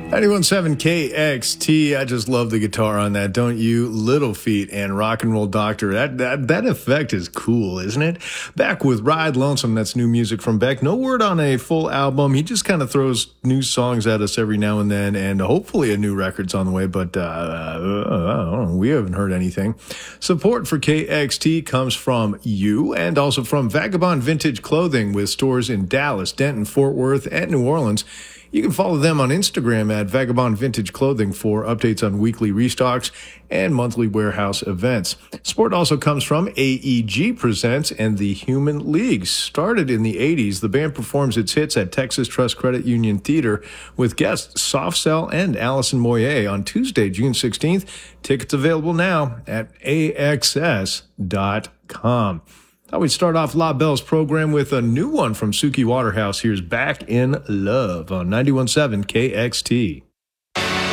91.7 KXT. I just love the guitar on that, don't you? Little Feat and Rock and Roll Doctor. That effect is cool, isn't it? Back with Ride Lonesome. That's new music from Beck. No word on a full album. He just kind of throws new songs at us every now and then, and hopefully a new record's on the way, but I don't know. We haven't heard anything. Support for KXT comes from you and also from Vagabond Vintage Clothing with stores in Dallas, Denton, Fort Worth, and New Orleans. You can follow them on Instagram at Vagabond Vintage Clothing for updates on weekly restocks and monthly warehouse events. Support also comes from AEG Presents and the Human League. Started in the 80s, the band performs its hits at Texas Trust Credit Union Theater with guests Soft Cell and Allison Moyer on Tuesday, June 16th. Tickets available now at AXS.com. Thought we'd start off La Belle's program with a new one from Suki Waterhouse. Here's Back in Love on 91.7 KXT.